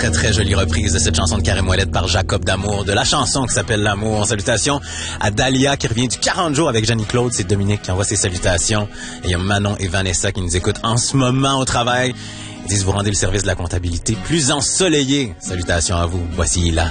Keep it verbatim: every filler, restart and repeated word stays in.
très très jolie reprise de cette chanson de Karim Ouellet par Jacob D'Amour, de la chanson qui s'appelle L'amour. Salutations à Dalia qui revient du quarante jours avec Jenny Claude. C'est Dominique qui envoie ses salutations. Et il y a Manon et Vanessa qui nous écoutent en ce moment au travail. Ils disent vous rendez le service de la comptabilité plus ensoleillé. Salutations à vous. Voici là.